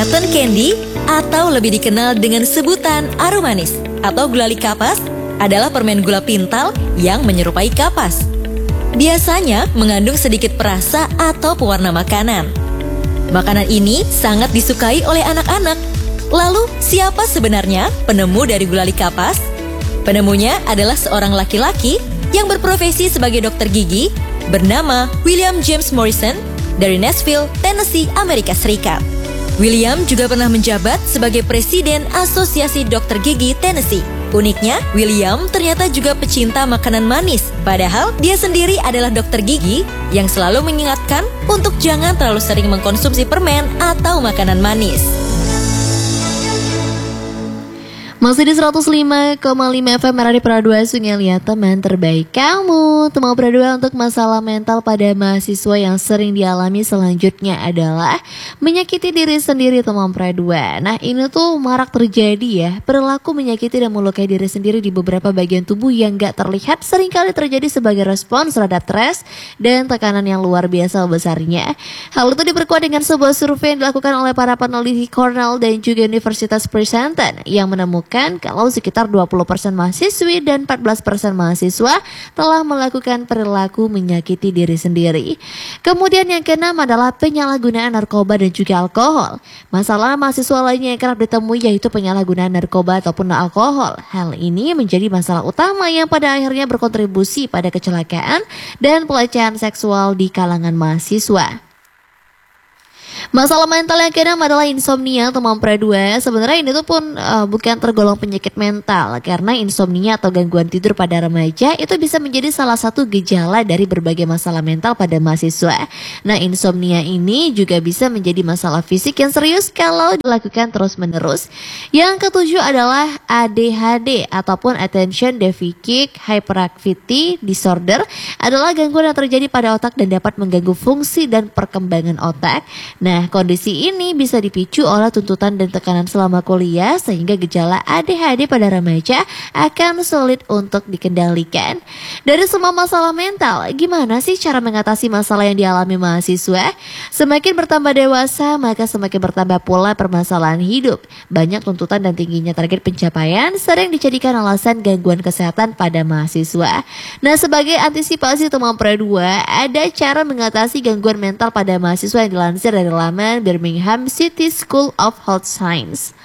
Cotton candy atau lebih dikenal dengan sebutan aromanis atau gulali kapas adalah permen gula pintal yang menyerupai kapas. Biasanya mengandung sedikit perasa atau pewarna makanan. Makanan ini sangat disukai oleh anak-anak. Lalu, siapa sebenarnya penemu dari gulali kapas? Penemunya adalah seorang laki-laki yang berprofesi sebagai dokter gigi bernama William James Morrison dari Nashville, Tennessee, Amerika Serikat. William juga pernah menjabat sebagai Presiden Asosiasi Dokter Gigi Tennessee. Uniknya, William ternyata juga pecinta makanan manis. Padahal dia sendiri adalah dokter gigi yang selalu mengingatkan untuk jangan terlalu sering mengkonsumsi permen atau makanan manis. Masih di 105,5 FM Radio Pro 2 Sungai Liat, teman terbaik kamu. Teman Pro 2 untuk masalah mental pada mahasiswa yang sering dialami selanjutnya adalah menyakiti diri sendiri, teman Pro 2. Nah, ini tuh marak terjadi ya. Perilaku menyakiti dan melukai diri sendiri di beberapa bagian tubuh yang gak terlihat seringkali terjadi sebagai respons terhadap stres dan tekanan yang luar biasa besarnya. Hal itu diperkuat dengan sebuah survei yang dilakukan oleh para peneliti Cornell dan juga Universitas Princeton yang menemukan kalau sekitar 20% mahasiswi dan 14% mahasiswa telah melakukan perilaku menyakiti diri sendiri. Kemudian yang keenam adalah penyalahgunaan narkoba dan juga alkohol. Masalah mahasiswa lainnya yang kerap ditemui yaitu penyalahgunaan narkoba ataupun alkohol. Hal ini menjadi masalah utama yang pada akhirnya berkontribusi pada kecelakaan dan pelecehan seksual di kalangan mahasiswa. Masalah mental yang keenam adalah insomnia, teman Pro 2. Sebenarnya ini tuh pun bukan tergolong penyakit mental, karena insomnia atau gangguan tidur pada remaja itu bisa menjadi salah satu gejala dari berbagai masalah mental pada mahasiswa. Nah, insomnia ini juga bisa menjadi masalah fisik yang serius kalau dilakukan terus-menerus. Yang ketujuh adalah ADHD ataupun Attention Deficit Hyperactivity Disorder, adalah gangguan yang terjadi pada otak dan dapat mengganggu fungsi dan perkembangan otak. Nah, kondisi ini bisa dipicu oleh tuntutan dan tekanan selama kuliah sehingga gejala ADHD pada remaja akan sulit untuk dikendalikan. Dari semua masalah mental, gimana sih cara mengatasi masalah yang dialami mahasiswa? Semakin bertambah dewasa, maka semakin bertambah pula permasalahan hidup. Banyak tuntutan dan tingginya target pencapaian sering dijadikan alasan gangguan kesehatan pada mahasiswa. Nah, sebagai antisipasi teman Pro 2, ada cara mengatasi gangguan mental pada mahasiswa yang dilansir dari laman Birmingham City School of Health Science.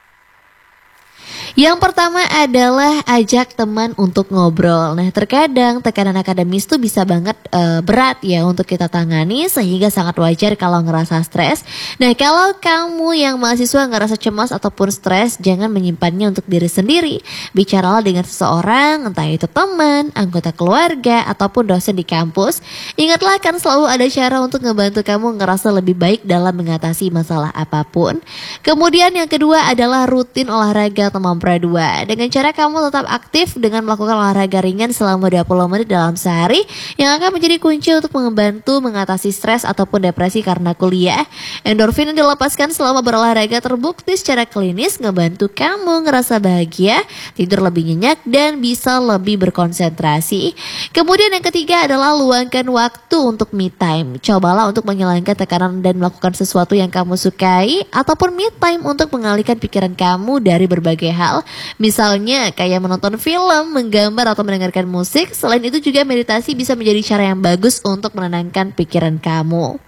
Yang pertama adalah ajak teman untuk ngobrol. Nah, terkadang tekanan akademis tuh bisa banget berat ya untuk kita tangani, sehingga sangat wajar kalau ngerasa stres. Nah, kalau kamu yang mahasiswa ngerasa cemas ataupun stres, jangan menyimpannya untuk diri sendiri. Bicaralah dengan seseorang, entah itu teman, anggota keluarga, ataupun dosen di kampus. Ingatlah, kan selalu ada cara untuk ngebantu kamu ngerasa lebih baik dalam mengatasi masalah apapun. Kemudian yang kedua adalah rutin olahraga, teman Pro 2. Dengan cara kamu tetap aktif dengan melakukan olahraga ringan selama 20 menit dalam sehari, yang akan menjadi kunci untuk membantu mengatasi stres ataupun depresi karena kuliah. Endorfin yang dilepaskan selama berolahraga terbukti secara klinis ngebantu kamu ngerasa bahagia, tidur lebih nyenyak, dan bisa lebih berkonsentrasi. Kemudian yang ketiga adalah luangkan waktu untuk me time. Cobalah untuk menghilangkan tekanan dan melakukan sesuatu yang kamu sukai, ataupun me time untuk mengalihkan pikiran kamu dari berbagai hal. Misalnya kayak menonton film, menggambar, atau mendengarkan musik. Selain itu juga meditasi bisa menjadi cara yang bagus untuk menenangkan pikiran kamu.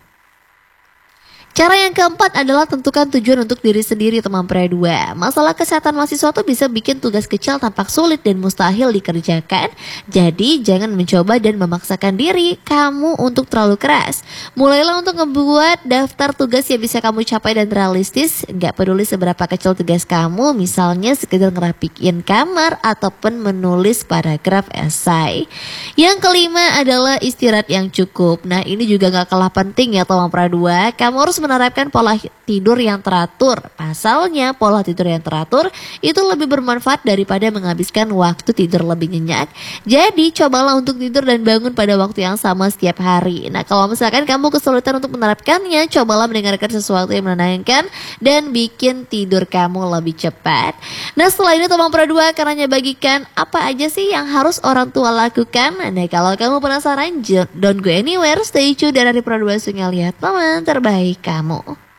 Cara yang keempat adalah tentukan tujuan untuk diri sendiri, teman Pro 2. Masalah kesehatan mahasiswa tuh bisa bikin tugas kecil tampak sulit dan mustahil dikerjakan. Jadi jangan mencoba dan memaksakan diri kamu untuk terlalu keras. Mulailah untuk membuat daftar tugas yang bisa kamu capai dan realistis. Gak peduli seberapa kecil tugas kamu, misalnya sekedar ngerapikin kamar ataupun menulis paragraf esai. Yang kelima adalah istirahat yang cukup. Nah, ini juga gak kalah penting ya, teman Pro 2. Kamu harus menerapkan pola tidur yang teratur. Pasalnya, pola tidur yang teratur itu lebih bermanfaat daripada menghabiskan waktu tidur lebih nyenyak. Jadi, cobalah untuk tidur dan bangun pada waktu yang sama setiap hari. Nah, kalau misalkan kamu kesulitan untuk menerapkannya, cobalah mendengarkan sesuatu yang menenangkan dan bikin tidur kamu lebih cepat. Nah, setelah ini teman Pro 2 akan hanya bagikan apa aja sih yang harus orang tua lakukan. Nah, kalau kamu penasaran, don't go anywhere, stay tune dari Pro 2 Sungai Liat, teman terbaik kamu.